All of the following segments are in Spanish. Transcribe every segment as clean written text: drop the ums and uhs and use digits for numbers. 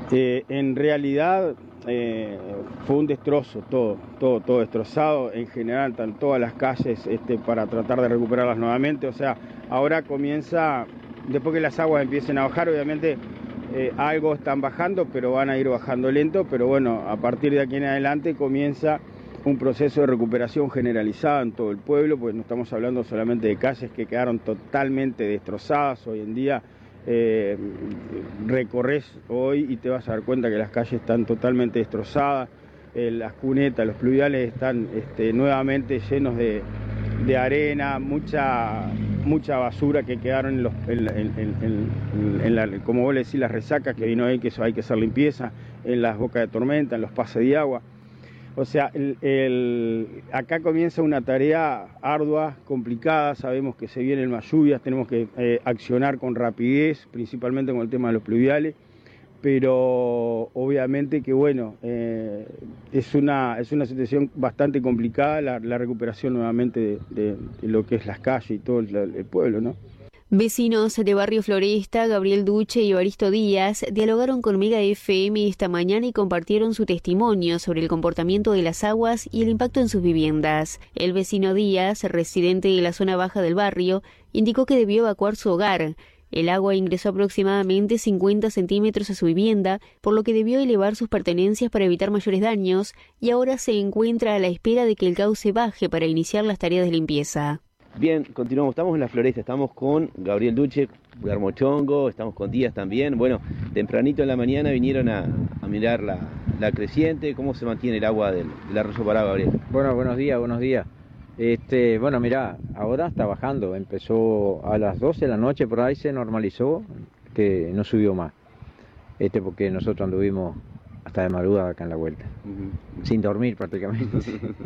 En realidad fue un destrozo, todo destrozado. En general están todas las calles para tratar de recuperarlas nuevamente. O sea, ahora comienza, después que las aguas empiecen a bajar, obviamente algo están bajando, pero van a ir bajando lento. Pero bueno, a partir de aquí en adelante comienza un proceso de recuperación generalizada en todo el pueblo, porque no estamos hablando solamente de calles que quedaron totalmente destrozadas. Hoy en día recorres hoy y te vas a dar cuenta que las calles están totalmente destrozadas, las cunetas, los pluviales están nuevamente llenos de arena, mucha basura que quedaron como vos le decís, las resacas que vino ahí, que eso hay que hacer limpieza, en las bocas de tormenta, en los pases de agua. O sea, acá comienza una tarea ardua, complicada. Sabemos que se vienen más lluvias, tenemos que accionar con rapidez, principalmente con el tema de los pluviales, pero obviamente que bueno, es una situación bastante complicada la recuperación nuevamente de lo que es las calles y todo el pueblo, ¿no? Vecinos de Barrio Floresta, Gabriel Duche y Evaristo Díaz, dialogaron con Mega FM esta mañana y compartieron su testimonio sobre el comportamiento de las aguas y el impacto en sus viviendas. El vecino Díaz, residente de la zona baja del barrio, indicó que debió evacuar su hogar. El agua ingresó aproximadamente 50 centímetros a su vivienda, por lo que debió elevar sus pertenencias para evitar mayores daños, y ahora se encuentra a la espera de que el cauce baje para iniciar las tareas de limpieza. Bien, continuamos, estamos en la Floresta, estamos con Gabriel Duche, Guillermo Chongo, estamos con Díaz también. Bueno, tempranito en la mañana vinieron a mirar la creciente. ¿Cómo se mantiene el agua del arroyo Pará, Gabriel? Bueno, buenos días. Bueno, mirá, ahora está bajando, empezó a las 12 de la noche, por ahí se normalizó, que no subió más, porque nosotros anduvimos hasta de madrugada acá en la vuelta, sin dormir prácticamente.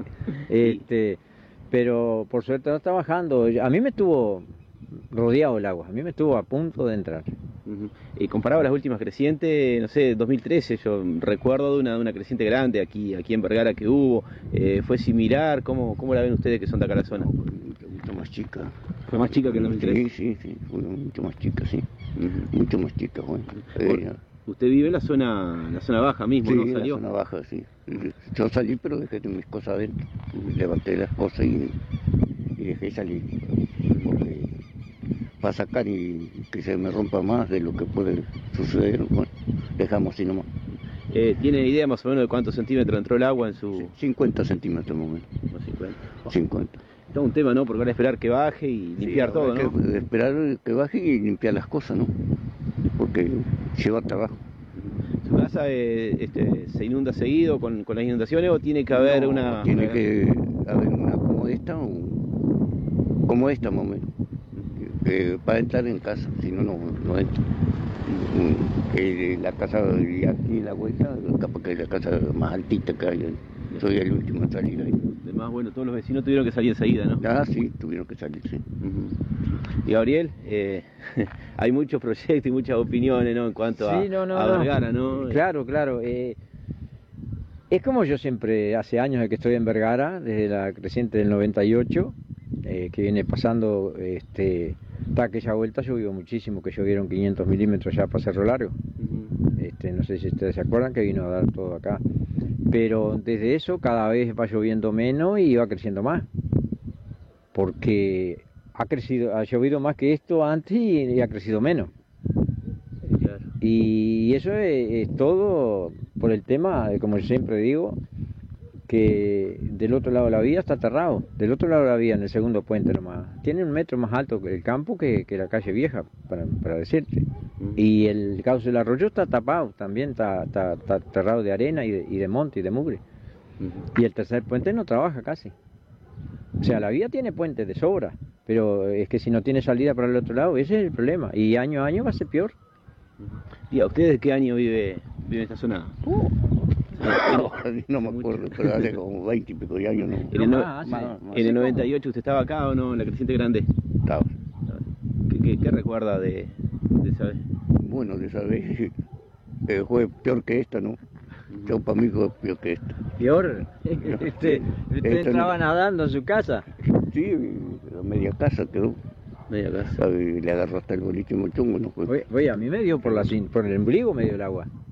Pero por suerte no está bajando. A mí me estuvo rodeado el agua, a mí me estuvo a punto de entrar. Y comparado a las últimas crecientes, no sé, 2013, yo recuerdo de una creciente grande aquí en Vergara que hubo, ¿fue similar? ¿Cómo la ven ustedes que son de acá a la zona? Mucho más chica. ¿Fue más chica que el 2013? Sí, fue mucho más chica, sí. Mucho más chica, bueno. Usted vive en la zona baja mismo, sí, ¿no? ¿Salió? En la zona baja, sí. Yo salí, pero dejé mis cosas adentro. Levanté las cosas y dejé salir. Porque para sacar y que se me rompa más de lo que puede suceder, bueno, dejamos así nomás. ¿Tiene idea más o menos de cuántos centímetros entró el agua en su...? 50 centímetros más o menos. 50. Es un tema, ¿no? Porque ahora esperar que baje y limpiar todo, ¿no? Que esperar que baje y limpiar las cosas, ¿no? Porque lleva trabajo. ¿Su casa se inunda seguido con las inundaciones o tiene que haber Tiene que haber una como esta más o menos. Para entrar en casa, si no entra. La casa de aquí, la vuelta, capaz que es la casa más altita que hay. Soy el último en salir ahí. Además, bueno, todos los vecinos tuvieron que salir enseguida, ¿no? Sí, tuvieron que salir, sí. Y Gabriel, hay muchos proyectos y muchas opiniones, ¿no? En cuanto a Vergara, ¿no? Claro. Es como yo siempre, hace años que estoy en Vergara, desde la creciente del 98, que viene pasando, hasta aquella vuelta llovió muchísimo, que llovieron 500 milímetros ya para Cerro Largo. No sé si ustedes se acuerdan que vino a dar todo acá. Pero desde eso cada vez va lloviendo menos y va creciendo más. Porque ha llovido más que esto antes y ha crecido menos. Claro. Y eso es todo por el tema, como yo siempre digo, que del otro lado de la vía está aterrado. Del otro lado de la vía, en el segundo puente nomás. Tiene 1 metro más alto que el campo que la calle vieja, para decirte. Y el cauce del arroyo está tapado, también está aterrado de arena y de monte y de mugre. Y el tercer puente no trabaja casi. O sea, la vía tiene puentes de sobra, pero es que si no tiene salida para el otro lado, ese es el problema. Y año a año va a ser peor. ¿Y a usted de qué año vive en esta zona? No me acuerdo, pero hace como 20 y pico de años. ¿No? ¿En el 98 usted estaba acá o no, en la creciente grande? Estaba. ¿Qué recuerda de esa vez? Bueno, de esa vez fue peor que esta, ¿no? Yo para mí fue peor que esta. ¿Peor? ¿Usted entraba nadando en su casa? Sí, media casa quedó. Media casa. Le agarró hasta el boliche Chongo, ¿no fue? Oye, a mí me dio por el ombligo, me dio el agua.